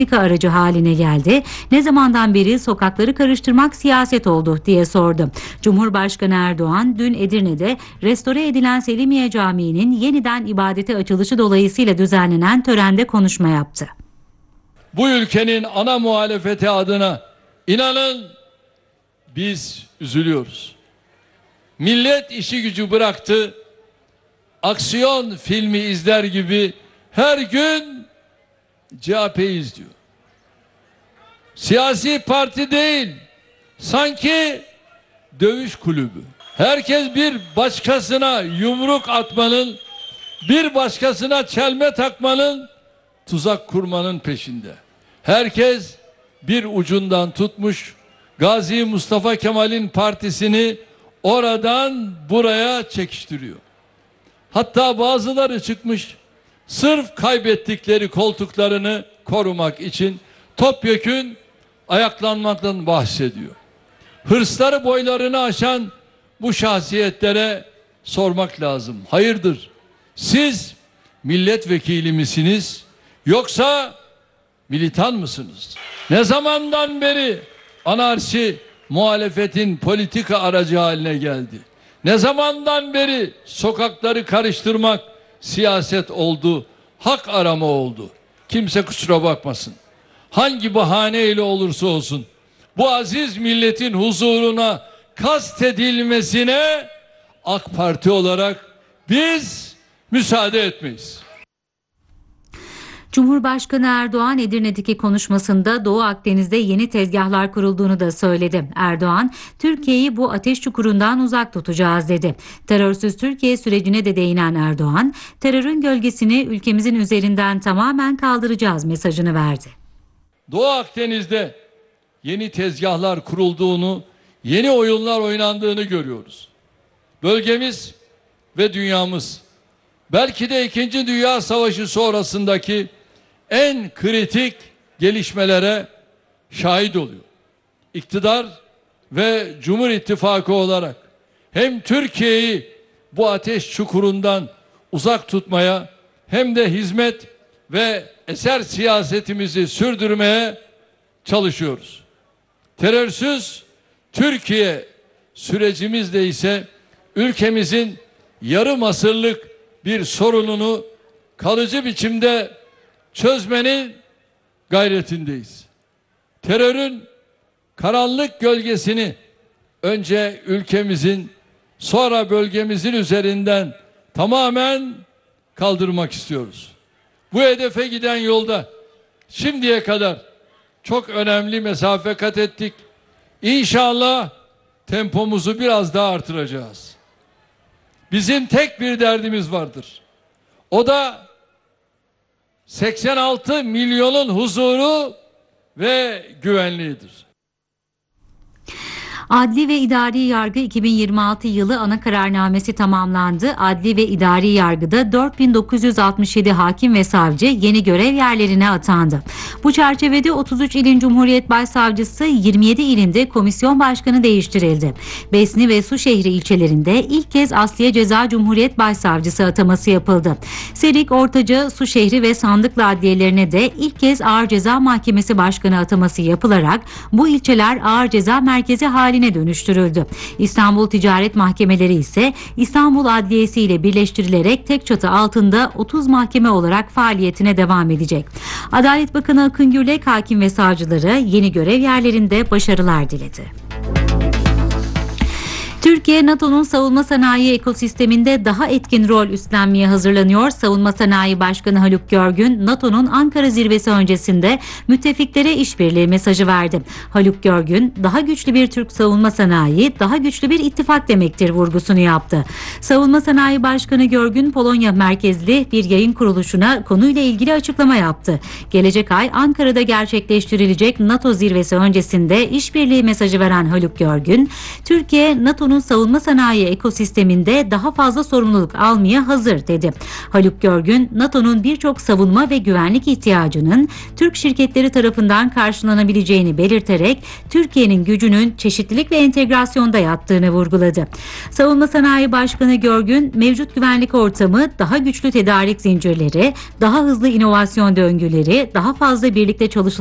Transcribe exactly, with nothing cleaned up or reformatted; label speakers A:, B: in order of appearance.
A: aracı haline geldi. Ne zamandan beri sokakları karıştırmak siyaset oldu diye sordu. Cumhurbaşkanı Erdoğan dün Edirne'de restore edilen Selimiye Camii'nin yeniden ibadete açılışı dolayısıyla düzenlenen törende konuşma yaptı.
B: Bu ülkenin ana muhalefeti adına inanın biz üzülüyoruz. Millet işi gücü bıraktı. Aksiyon filmi izler gibi her gün C H P'yi izliyor. Siyasi parti değil, sanki dövüş kulübü. Herkes bir başkasına yumruk atmanın, bir başkasına çelme takmanın, tuzak kurmanın peşinde. Herkes bir ucundan tutmuş, Gazi Mustafa Kemal'in partisini oradan buraya çekiştiriyor. Hatta bazıları çıkmış, sırf kaybettikleri koltuklarını korumak için topyekün ayaklanmaktan bahsediyor. Hırsları boylarını aşan bu şahsiyetlere sormak lazım. Hayırdır? Siz milletvekili misiniz yoksa militan mısınız? Ne zamandan beri anarşi muhalefetin politika aracı haline geldi? Ne zamandan beri sokakları karıştırmak siyaset oldu, hak arama oldu? Kimse kusura bakmasın. Hangi bahaneyle olursa olsun bu aziz milletin huzuruna kastedilmesine AK Parti olarak biz müsaade etmeyiz.
A: Cumhurbaşkanı Erdoğan Edirne'deki konuşmasında Doğu Akdeniz'de yeni tezgahlar kurulduğunu da söyledi. Erdoğan, Türkiye'yi bu ateş çukurundan uzak tutacağız dedi. Terörsüz Türkiye sürecine de değinen Erdoğan, terörün gölgesini ülkemizin üzerinden tamamen kaldıracağız mesajını verdi.
B: Doğu Akdeniz'de yeni tezgahlar kurulduğunu, yeni oyunlar oynandığını görüyoruz. Bölgemiz ve dünyamız belki de İkinci Dünya Savaşı sonrasındaki en kritik gelişmelere şahit oluyor. İktidar ve Cumhur İttifakı olarak hem Türkiye'yi bu ateş çukurundan uzak tutmaya hem de hizmet ve eser siyasetimizi sürdürmeye çalışıyoruz. Terörsüz Türkiye sürecimizde ise ülkemizin yarım asırlık bir sorununu kalıcı biçimde çözmenin gayretindeyiz. Terörün karanlık gölgesini önce ülkemizin, sonra bölgemizin üzerinden tamamen kaldırmak istiyoruz. Bu hedefe giden yolda şimdiye kadar çok önemli mesafe kat ettik. İnşallah tempomuzu biraz daha artıracağız. Bizim tek bir derdimiz vardır. O da seksen altı milyonun huzuru ve güvenliğidir.
A: Adli ve İdari Yargı iki bin yirmi altı yılı ana kararnamesi tamamlandı. Adli ve İdari Yargı'da dört bin dokuz yüz altmış yedi hakim ve savcı yeni görev yerlerine atandı. Bu çerçevede otuz üç ilin Cumhuriyet Başsavcısı, yirmi yedi ilinde komisyon başkanı değiştirildi. Besni ve Suşehri ilçelerinde ilk kez Asliye Ceza Cumhuriyet Başsavcısı ataması yapıldı. Serik, Ortaca, Suşehri ve Sandıklı adliyelerine de ilk kez Ağır Ceza Mahkemesi Başkanı ataması yapılarak bu ilçeler ağır ceza merkezi haline dönüştürüldü. İstanbul Ticaret Mahkemeleri ise İstanbul Adliyesi ile birleştirilerek tek çatı altında otuz mahkeme olarak faaliyetine devam edecek. Adalet Bakanı Akın Gürlek hakim ve savcılara yeni görev yerlerinde başarılar diledi. Türkiye, NATO'nun savunma sanayi ekosisteminde daha etkin rol üstlenmeye hazırlanıyor. Savunma Sanayi Başkanı Haluk Görgün, NATO'nun Ankara zirvesi öncesinde müttefiklere işbirliği mesajı verdi. Haluk Görgün, daha güçlü bir Türk savunma sanayi, daha güçlü bir ittifak demektir vurgusunu yaptı. Savunma Sanayi Başkanı Görgün, Polonya merkezli bir yayın kuruluşuna konuyla ilgili açıklama yaptı. Gelecek ay Ankara'da gerçekleştirilecek NATO zirvesi öncesinde işbirliği mesajı veren Haluk Görgün, Türkiye, NATO'nun savunma sanayi ekosisteminde daha fazla sorumluluk almaya hazır dedi. Haluk Görgün, NATO'nun birçok savunma ve güvenlik ihtiyacının Türk şirketleri tarafından karşılanabileceğini belirterek Türkiye'nin gücünün çeşitlilik ve entegrasyonda yattığını vurguladı. Savunma Sanayi Başkanı Görgün, mevcut güvenlik ortamı daha güçlü tedarik zincirleri, daha hızlı inovasyon döngüleri, daha fazla birlikte çalışılması